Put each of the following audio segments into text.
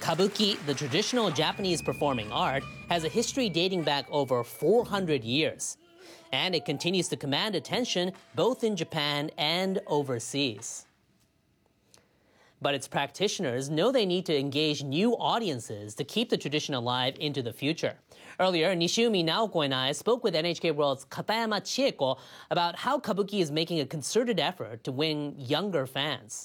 Kabuki, the traditional Japanese performing art, has a history dating back over 400 years. And it continues to command attention both in Japan and overseas. But its practitioners know they need to engage new audiences to keep the tradition alive into the future. Earlier, Nishiumi Naoko and I spoke with NHK World's Katayama Chieko about how Kabuki is making a concerted effort to win younger fans.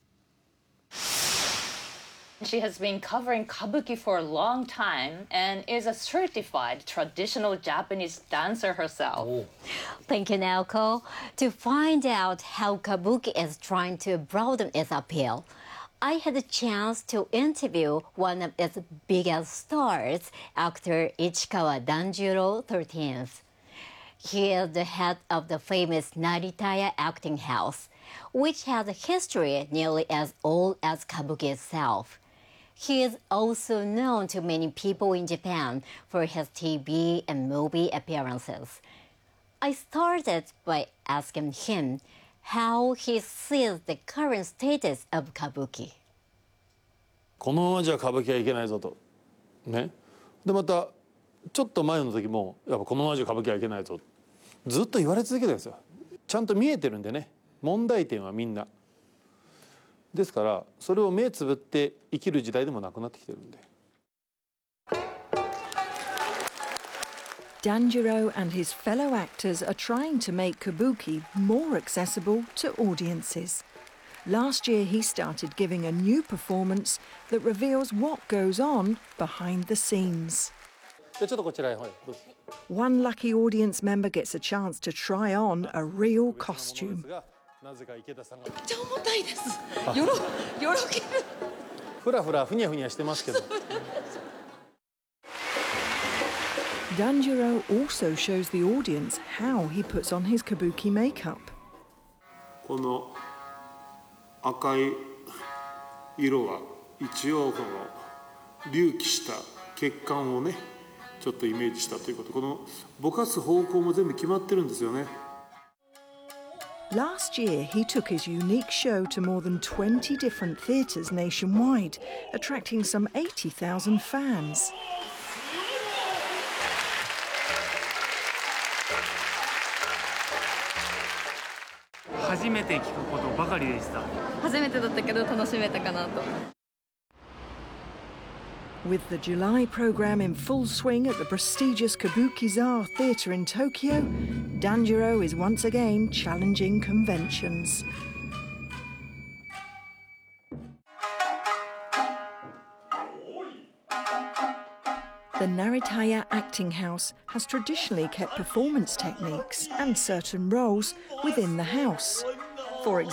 She has been covering Kabuki for a long time and is a certified traditional Japanese dancer herself. Oh. Thank you, Naoko. To find out how Kabuki is trying to broaden its appeal, I had a chance to interview one of its biggest stars, actor Ichikawa Danjuro XIII. He is the head of the famous Naritaya Acting House, which has a history nearly as old as Kabuki itself. He is also known to many people in Japan for his TV and movie appearances. I started by asking him how he sees the current status of Kabuki. このままじゃ歌舞伎はいけないぞと。ね。でまたちょっと前の時もやっぱこのままじゃ歌舞伎はいけないぞ。ずっと言われ続けてるんですよ。ちゃんと見えてるんでね。問題点はみんな。ですからそれを目つぶって生きる時代でもなくなってきてるんで。 Danjuro and his fellow actors are trying to make Kabuki more accessible to audiences. Last year he started giving a new performance that reveals what goes on behind the scenes. One lucky audience member gets a chance to try on a real costume. Danjuro also shows the audience how he puts on his kabuki makeup. この赤い色は一応この隆起した血管をねちょっとイメージしたということ。このぼかす方向も全部決まってるんですよね。 Last year, he took his unique show to more than 20 different theatres nationwide, attracting some 80,000 fans. With the July programme in full swing at the prestigious Kabukiza Theatre in Tokyo, Danjuro is once again challenging conventions. The Naritaya Acting House has traditionally kept performance techniques and certain roles within the house. For example,